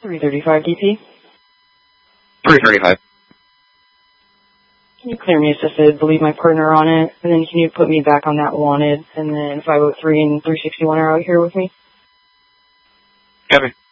335 DP. 335. Can you clear me assisted, leave my partner on it, and then can you put me back on that wanted, and then 503 and 361 are out here with me? Copy.